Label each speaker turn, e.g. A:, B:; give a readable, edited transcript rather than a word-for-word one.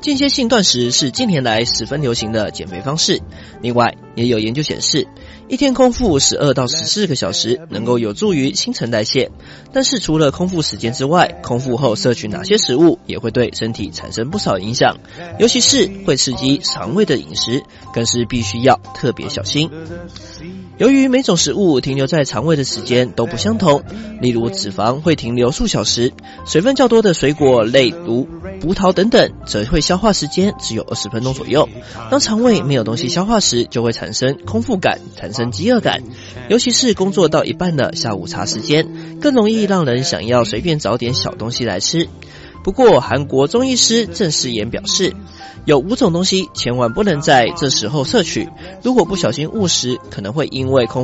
A: 间歇性断食是近年来十分流行的减肥方式。另外，也有研究显示，一天空腹12到14个小时能够有助于新陈代谢。但是除了空腹时间之外，空腹后摄取哪些食物也会对身体产生不少影响，尤其是会刺激肠胃的饮食，更是必须要特别小心。由于每种食物停留在肠胃的时间都不相同，例如脂肪会停留数小时，水分较多的水果类如葡萄等等则会消化时间只有20分钟左右。当肠胃没有东西消化时，就会产生空腹感，产生饥饿感，尤其是工作到一半的下午茶时间，更容易让人想要随便找点小东西来吃。不过韩国中医师郑世妍表示，有5种东西千万不能在这时候摄取，如果不小心误食，可能会因为空